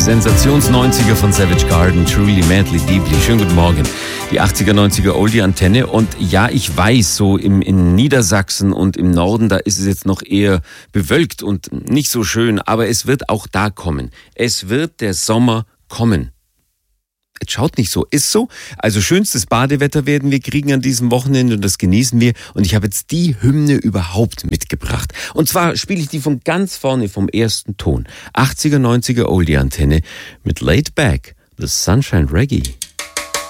Sensations-90er von Savage Garden, Truly, Madly, Deeply. Schönen guten Morgen. Die 80er, 90er Oldie-Antenne. Und ja, ich weiß, so in Niedersachsen und im Norden, da ist es jetzt noch eher bewölkt und nicht so schön. Aber es wird auch da kommen. Es wird der Sommer kommen. Jetzt schaut nicht so, ist so. Also schönstes Badewetter werden wir kriegen an diesem Wochenende und das genießen wir. Und ich habe jetzt die Hymne überhaupt mitgebracht. Und zwar spiele ich die von ganz vorne, vom ersten Ton. 80er, 90er Oldie-Antenne mit Laid Back, The Sunshine Reggae.